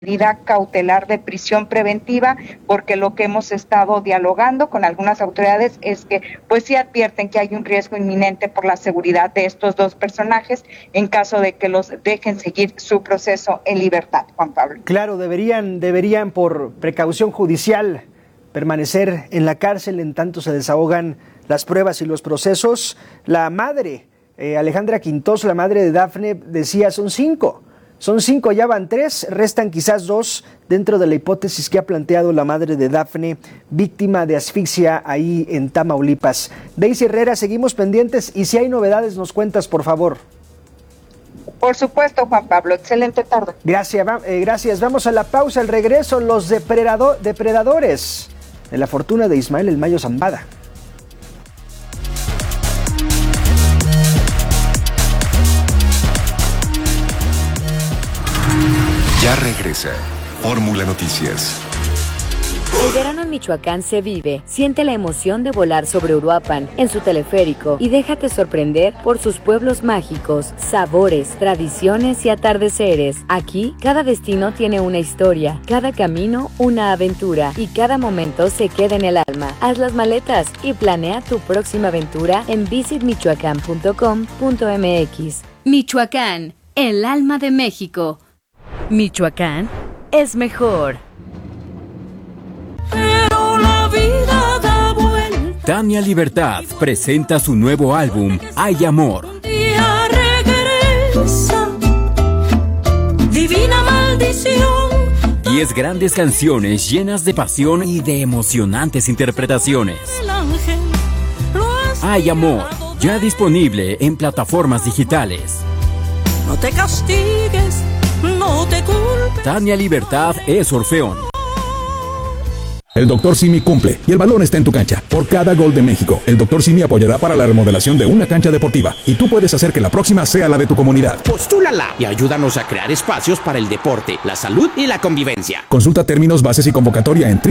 medida cautelar de prisión preventiva, porque lo que hemos estado dialogando con algunas autoridades es que pues sí advierten que hay un riesgo inminente por la seguridad de estos dos personajes en caso de que los dejen seguir su proceso en libertad, Juan Pablo. Claro, deberían por precaución judicial permanecer en la cárcel en tanto se desahogan las pruebas y los procesos. La madre, Alejandra Quintos, la madre de Dafne, decía son cinco, ya van 3, restan quizás 2 dentro de la hipótesis que ha planteado la madre de Dafne, víctima de asfixia ahí en Tamaulipas. Daisy Herrera, seguimos pendientes y si hay novedades nos cuentas, por favor. Por supuesto, Juan Pablo, excelente tarde. Gracias. Vamos a la pausa, al regreso, los depredadores de la fortuna de Ismael El Mayo Zambada. Ya regresa Fórmula Noticias. El verano en Michoacán se vive. Siente la emoción de volar sobre Uruapan en su teleférico y déjate sorprender por sus pueblos mágicos, sabores, tradiciones y atardeceres. Aquí, cada destino tiene una historia, cada camino una aventura y cada momento se queda en el alma. Haz las maletas y planea tu próxima aventura en visitmichoacán.com.mx. Michoacán, el alma de México. Michoacán es mejor. Pero la vida da vuelta. Tania Libertad presenta su nuevo álbum, Hay Amor. Un día regresa, divina maldición. 10 grandes canciones llenas de pasión y de emocionantes interpretaciones. El ángel lo has Hay Amor, ya disponible en plataformas digitales. No te castigues, no te culpes. Tania Libertad es Orfeón. El Dr. Simi cumple y el balón está en tu cancha. Por cada gol de México, el Dr. Simi apoyará para la remodelación de una cancha deportiva y tú puedes hacer que la próxima sea la de tu comunidad. Postúlala y ayúdanos a crear espacios para el deporte, la salud y la convivencia. Consulta términos, bases y convocatoria en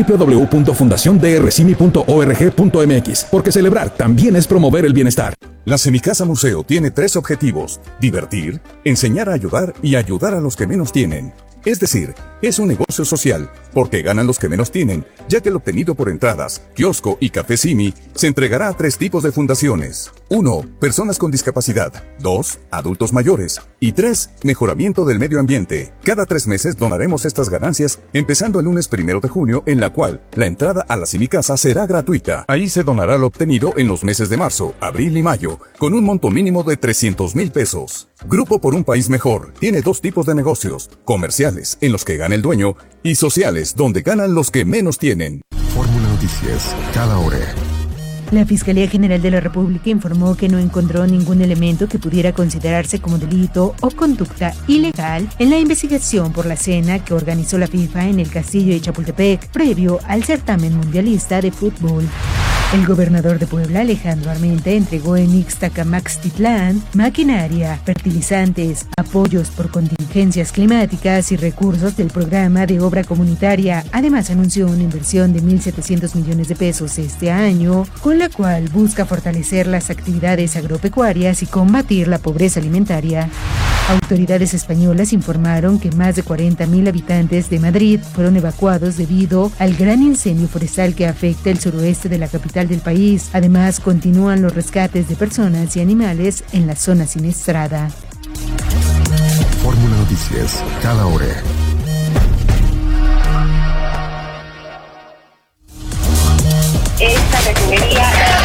www.fundaciondrsimi.org.mx, porque celebrar también es promover el bienestar. La Semicasa Museo tiene 3 objetivos: divertir, enseñar a ayudar y ayudar a los que menos tienen. Es decir, es un negocio social, porque ganan los que menos tienen, ya que lo obtenido por entradas, kiosco y café Simi se entregará a 3 tipos de fundaciones. 1. Personas con discapacidad. 2. Adultos mayores. Y 3. Mejoramiento del medio ambiente. Cada 3 meses donaremos estas ganancias, empezando el lunes 1 de junio, en la cual la entrada a la Semicasa será gratuita. Ahí se donará lo obtenido en los meses de marzo, abril y mayo, con un monto mínimo de 300,000 pesos. Grupo por un País Mejor tiene 2 tipos de negocios: comerciales, en los que gana el dueño, y sociales, donde ganan los que menos tienen. Fórmula Noticias, cada hora. La Fiscalía General de la República informó que no encontró ningún elemento que pudiera considerarse como delito o conducta ilegal en la investigación por la cena que organizó la FIFA en el Castillo de Chapultepec previo al certamen mundialista de fútbol. El gobernador de Puebla, Alejandro Armenta, entregó en Ixtacamaxtitlán maquinaria, fertilizantes, apoyos por contingencias climáticas y recursos del programa de obra comunitaria. Además, anunció una inversión de 1,700 millones de pesos este año, con la cual busca fortalecer las actividades agropecuarias y combatir la pobreza alimentaria. Autoridades españolas informaron que más de 40,000 habitantes de Madrid fueron evacuados debido al gran incendio forestal que afecta el suroeste de la capital del país. Además, continúan los rescates de personas y animales en la zona siniestrada. Fórmula Noticias, cada hora. Esta refinería...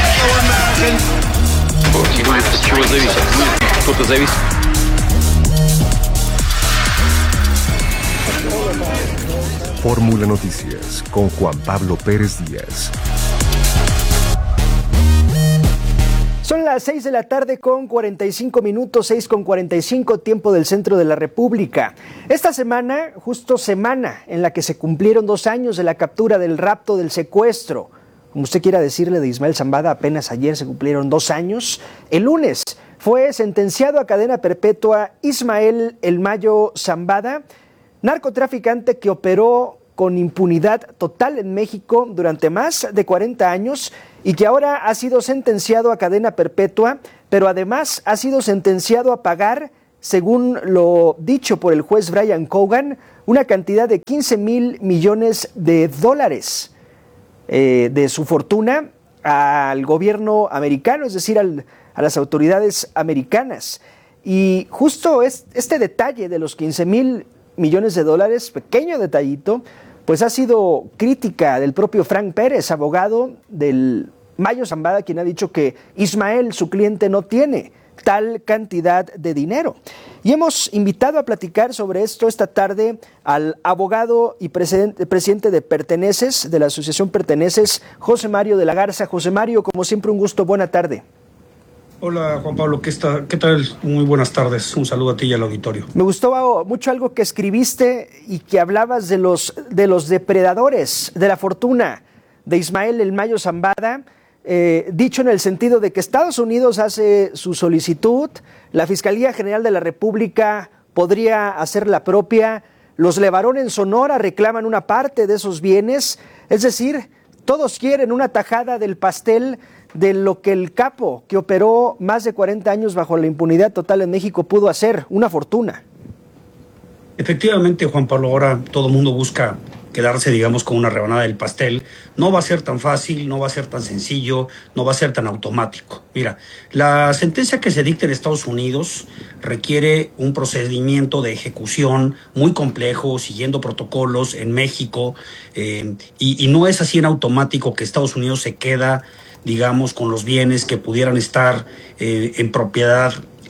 Fórmula Noticias con Juan Pablo Pérez Díaz. Son las 6 de la tarde con 45 minutos, 6:45, tiempo del centro de la República. Esta semana, justo semana en la que se cumplieron 2 años de la captura, del rapto, del secuestro, como usted quiera decirle, de Ismael Zambada. Apenas ayer se cumplieron 2 años. El lunes fue sentenciado a cadena perpetua Ismael El Mayo Zambada, narcotraficante que operó con impunidad total en México durante más de 40 años y que ahora ha sido sentenciado a cadena perpetua, pero además ha sido sentenciado a pagar, según lo dicho por el juez Brian Cogan, una cantidad de 15,000 millones de dólares de su fortuna al gobierno americano, es decir, a las autoridades americanas. Y justo este detalle de los 15,000 millones de dólares, pequeño detallito, pues ha sido crítica del propio Frank Pérez, abogado del Mayo Zambada, quien ha dicho que Ismael, su cliente, no tiene tal cantidad de dinero. Y hemos invitado a platicar sobre esto esta tarde al abogado y presidente de Perteneces, de la Asociación Perteneces, José Mario de la Garza. José Mario, como siempre, un gusto, buena tarde. Hola Juan Pablo, ¿qué tal? Muy buenas tardes, un saludo a ti y al auditorio. Me gustó mucho algo que escribiste y que hablabas de los depredadores de la fortuna de Ismael El Mayo Zambada, dicho en el sentido de que Estados Unidos hace su solicitud, la Fiscalía General de la República podría hacer la propia, los Levarón en Sonora reclaman una parte de esos bienes, es decir, todos quieren una tajada del pastel de lo que el capo, que operó más de 40 años bajo la impunidad total en México, pudo hacer, una fortuna. Efectivamente, Juan Pablo, ahora todo el mundo busca quedarse, digamos, con una rebanada del pastel. No va a ser tan fácil, no va a ser tan sencillo, no va a ser tan automático. Mira, la sentencia que se dicta en Estados Unidos requiere un procedimiento de ejecución muy complejo, siguiendo protocolos en México, y no es así en automático que Estados Unidos se queda, digamos, con los bienes que pudieran estar en propiedad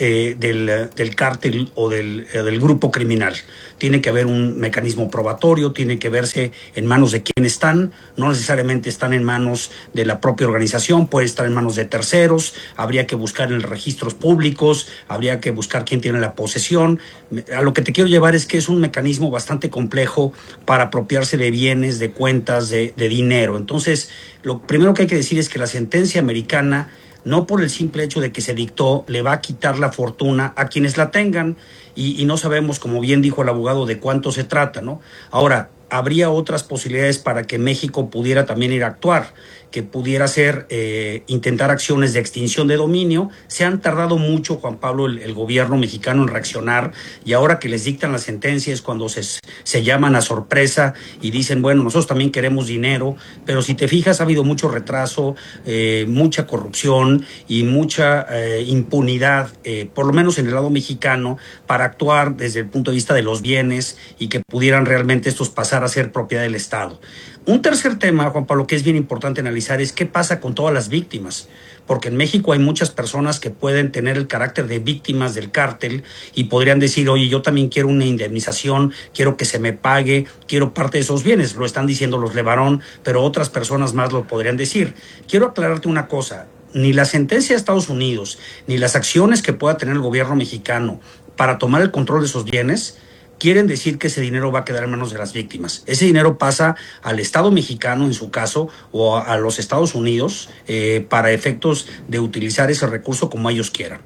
del cártel o del grupo criminal. Tiene que haber un mecanismo probatorio, tiene que verse en manos de quién están, no necesariamente están en manos de la propia organización, puede estar en manos de terceros, habría que buscar en los registros públicos, habría que buscar quién tiene la posesión. A lo que te quiero llevar es que es un mecanismo bastante complejo para apropiarse de bienes, de cuentas, de dinero. Entonces, lo primero que hay que decir es que la sentencia americana, no por el simple hecho de que se dictó, le va a quitar la fortuna a quienes la tengan y no sabemos, como bien dijo el abogado, de cuánto se trata, ¿no? Ahora, habría otras posibilidades para que México pudiera también ir a actuar, que pudiera ser intentar acciones de extinción de dominio. Se han tardado mucho, Juan Pablo, el gobierno mexicano en reaccionar, y ahora que les dictan la sentencia es cuando se llaman a sorpresa y dicen, bueno, nosotros también queremos dinero, pero si te fijas ha habido mucho retraso, mucha corrupción y mucha impunidad, por lo menos en el lado mexicano, para actuar desde el punto de vista de los bienes y que pudieran realmente estos pasar a ser propiedad del Estado. Un tercer tema, Juan Pablo, que es bien importante analizar es qué pasa con todas las víctimas, porque en México hay muchas personas que pueden tener el carácter de víctimas del cártel y podrían decir, oye, yo también quiero una indemnización, quiero que se me pague, quiero parte de esos bienes. Lo están diciendo los Levarón, pero otras personas más lo podrían decir. Quiero aclararte una cosa, ni la sentencia de Estados Unidos, ni las acciones que pueda tener el gobierno mexicano para tomar el control de esos bienes quieren decir que ese dinero va a quedar en manos de las víctimas. Ese dinero pasa al Estado mexicano, en su caso, o a los Estados Unidos, para efectos de utilizar ese recurso como ellos quieran.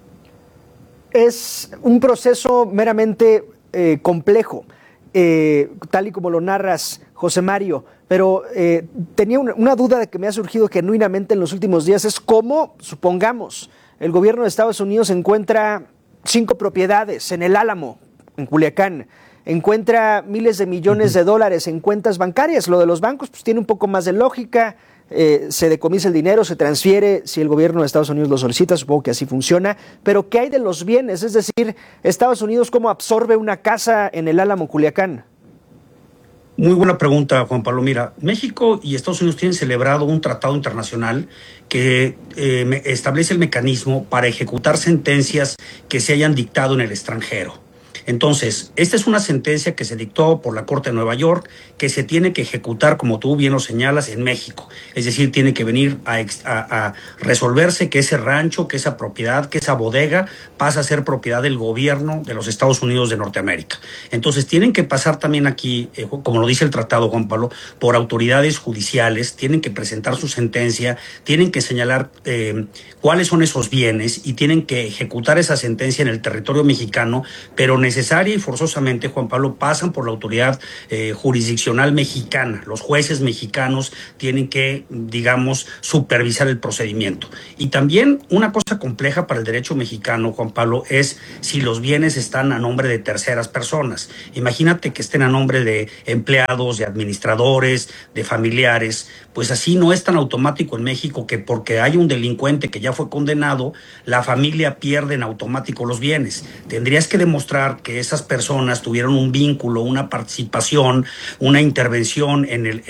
Es un proceso meramente complejo, tal y como lo narras, José Mario, pero tenía una duda de que me ha surgido genuinamente en los últimos días, es cómo, supongamos, el gobierno de Estados Unidos encuentra 5 propiedades en el Álamo, en Culiacán, encuentra miles de millones de dólares en cuentas bancarias. Lo de los bancos pues tiene un poco más de lógica, se decomisa el dinero, se transfiere si el gobierno de Estados Unidos lo solicita, supongo que así funciona, pero ¿qué hay de los bienes? Es decir, Estados Unidos, ¿cómo absorbe una casa en el Álamo, Culiacán? Muy buena pregunta, Juan Pablo. Mira, México y Estados Unidos tienen celebrado un tratado internacional que establece el mecanismo para ejecutar sentencias que se hayan dictado en el extranjero. Entonces, esta es una sentencia que se dictó por la Corte de Nueva York, que se tiene que ejecutar, como tú bien lo señalas, en México. Es decir, tiene que venir a resolverse que ese rancho, que esa propiedad, que esa bodega pasa a ser propiedad del gobierno de los Estados Unidos de Norteamérica. Entonces, tienen que pasar también aquí, como lo dice el tratado, Juan Pablo, por autoridades judiciales, tienen que presentar su sentencia, tienen que señalar cuáles son esos bienes y tienen que ejecutar esa sentencia en el territorio mexicano, pero necesariamente necesaria y forzosamente, Juan Pablo, pasan por la autoridad jurisdiccional mexicana. Los jueces mexicanos tienen que, digamos, supervisar el procedimiento. Y también una cosa compleja para el derecho mexicano, Juan Pablo, es si los bienes están a nombre de terceras personas. Imagínate que estén a nombre de empleados, de administradores, de familiares. Pues así no es tan automático en México que porque hay un delincuente que ya fue condenado, la familia pierde en automático los bienes. Tendrías que demostrar que esas personas tuvieron un vínculo, una participación, una intervención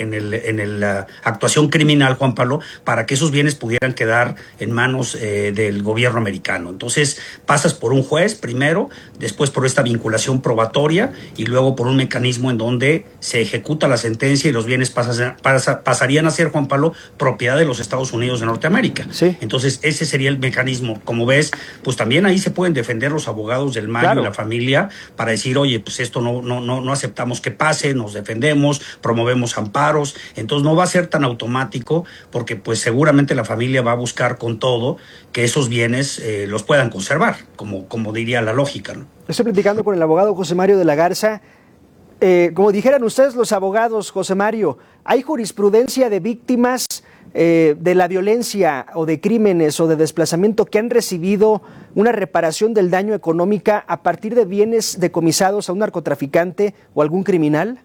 en la actuación criminal, Juan Pablo, para que esos bienes pudieran quedar en manos del gobierno americano. Entonces pasas por un juez primero, después por esta vinculación probatoria y luego por un mecanismo en donde se ejecuta la sentencia y los bienes pasarían a ser, Juan Pablo, propiedad de los Estados Unidos de Norteamérica. Sí. Entonces ese sería el mecanismo. Como ves, pues también ahí se pueden defender los abogados del Mayo, claro, y la familia para decir, oye, pues esto no aceptamos que pase, nos defendemos, promovemos amparos. Entonces no va a ser tan automático porque pues seguramente la familia va a buscar con todo que esos bienes los puedan conservar, como diría la lógica, ¿no? Estoy platicando con el abogado José Mario de la Garza. Como dijeran ustedes los abogados, José Mario, ¿hay jurisprudencia de víctimas de la violencia o de crímenes o de desplazamiento que han recibido una reparación del daño económica a partir de bienes decomisados a un narcotraficante o algún criminal?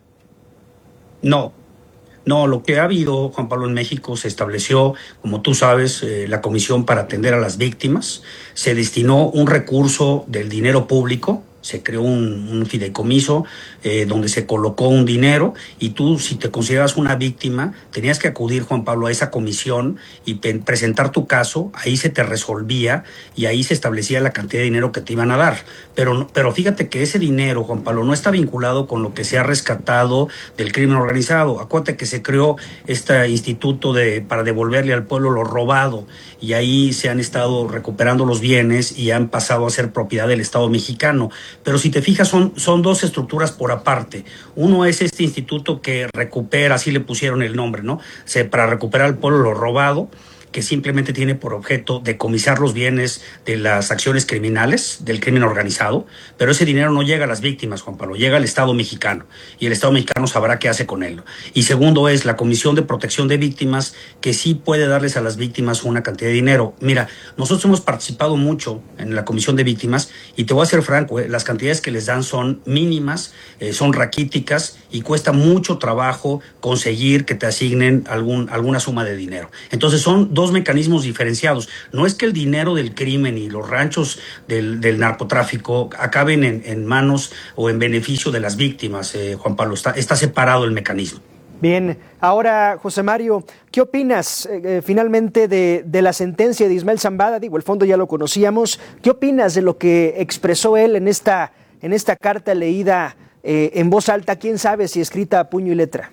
No, lo que ha habido, Juan Pablo, en México se estableció, como tú sabes, la Comisión para Atender a las Víctimas, se destinó un recurso del dinero público, se creó un fideicomiso donde se colocó un dinero y tú, si te consideras una víctima, tenías que acudir, Juan Pablo, a esa comisión y presentar tu caso, ahí se te resolvía y ahí se establecía la cantidad de dinero que te iban a dar. Pero fíjate que ese dinero, Juan Pablo, no está vinculado con lo que se ha rescatado del crimen organizado. Acuérdate que se creó este instituto para devolverle al pueblo lo robado y ahí se han estado recuperando los bienes y han pasado a ser propiedad del Estado mexicano. Pero si te fijas, son dos estructuras por aparte. Uno es este instituto que recupera, así le pusieron el nombre, ¿no? Para recuperar al pueblo lo robado, que simplemente tiene por objeto decomisar los bienes de las acciones criminales, del crimen organizado, pero ese dinero no llega a las víctimas, Juan Pablo, llega al Estado mexicano, y el Estado mexicano sabrá qué hace con él. Y segundo es la Comisión de Protección de Víctimas, que sí puede darles a las víctimas una cantidad de dinero. Mira, nosotros hemos participado mucho en la Comisión de Víctimas, y te voy a ser franco, las cantidades que les dan son mínimas, son raquíticas, y cuesta mucho trabajo conseguir que te asignen alguna suma de dinero. Entonces son dos mecanismos diferenciados. No es que el dinero del crimen y los ranchos del narcotráfico acaben en manos o en beneficio de las víctimas, Juan Pablo, está separado el mecanismo. Bien, ahora José Mario, ¿qué opinas finalmente de la sentencia de Ismael Zambada? Digo, el fondo ya lo conocíamos. ¿Qué opinas de lo que expresó él en esta carta leída en voz alta? ¿Quién sabe si escrita a puño y letra?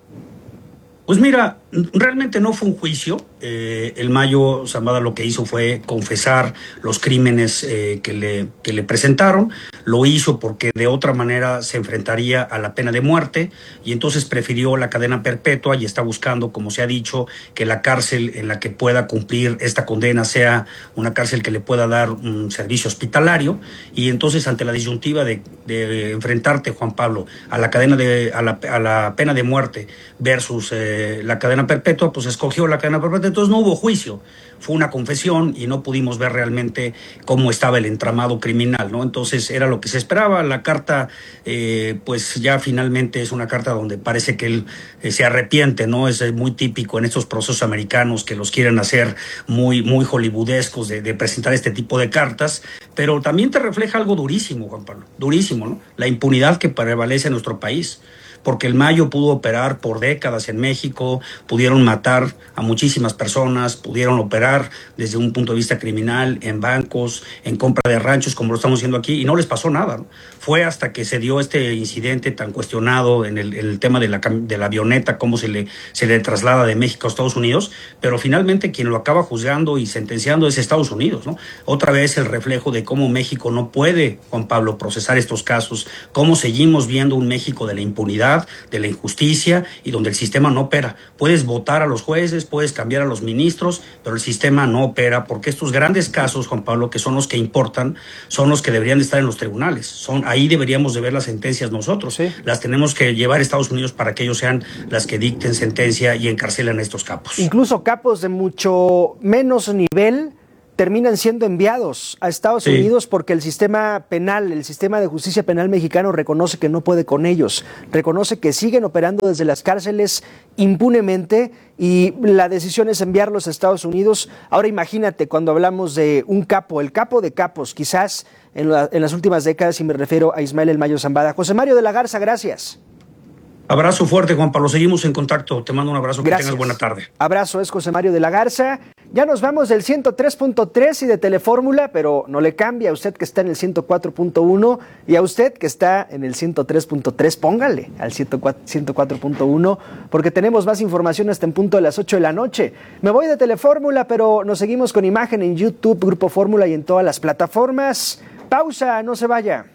Pues mira, realmente no fue un juicio. El Mayo Zambada lo que hizo fue confesar los crímenes que le presentaron. Lo hizo porque de otra manera se enfrentaría a la pena de muerte y entonces prefirió la cadena perpetua y está buscando, como se ha dicho, que la cárcel en la que pueda cumplir esta condena sea una cárcel que le pueda dar un servicio hospitalario. Y entonces, ante la disyuntiva de enfrentarte, Juan Pablo, a la pena de muerte versus la cadena perpetua, pues escogió la cadena perpetua. Entonces no hubo juicio, fue una confesión y no pudimos ver realmente cómo estaba el entramado criminal, ¿no? Entonces era lo que se esperaba. La carta, pues ya finalmente es una carta donde parece que él se arrepiente, ¿no? Es muy típico en estos procesos americanos que los quieren hacer muy hollywoodescos de presentar este tipo de cartas, pero también te refleja algo durísimo, Juan Pablo, durísimo, ¿no? La impunidad que prevalece en nuestro país. Porque el Mayo pudo operar por décadas en México, pudieron matar a muchísimas personas, pudieron operar desde un punto de vista criminal en bancos, en compra de ranchos, como lo estamos haciendo aquí, y no les pasó nada, ¿no? Fue hasta que se dio este incidente tan cuestionado en el tema de la avioneta, cómo se le traslada de México a Estados Unidos, pero finalmente quien lo acaba juzgando y sentenciando es Estados Unidos, ¿no? Otra vez el reflejo de cómo México no puede, Juan Pablo, procesar estos casos, cómo seguimos viendo un México de la impunidad, impunidad, de la injusticia y donde el sistema no opera. Puedes votar a los jueces, puedes cambiar a los ministros, pero el sistema no opera porque estos grandes casos, Juan Pablo, que son los que importan, son los que deberían de estar en los tribunales. Ahí deberíamos de ver las sentencias nosotros. Sí. Las tenemos que llevar a Estados Unidos para que ellos sean las que dicten sentencia y encarcelan a estos capos. Incluso capos de mucho menos nivel terminan siendo enviados a Estados Unidos porque el sistema penal, el sistema de justicia penal mexicano reconoce que no puede con ellos, reconoce que siguen operando desde las cárceles impunemente y la decisión es enviarlos a Estados Unidos. Ahora imagínate cuando hablamos de un capo, el capo de capos, quizás en las últimas décadas, y me refiero a Ismael El Mayo Zambada. José Mario de la Garza, gracias. Abrazo fuerte, Juan Pablo. Seguimos en contacto. Te mando un abrazo. Gracias. Que tengas buena tarde. Abrazo, es José Mario de la Garza. Ya nos vamos del 103.3 y de Telefórmula, pero no le cambia a usted que está en el 104.1 y a usted que está en el 103.3. Póngale al 104.1 porque tenemos más información hasta en punto de las 8 de la noche. Me voy de Telefórmula, pero nos seguimos con imagen en YouTube, Grupo Fórmula y en todas las plataformas. Pausa, no se vaya.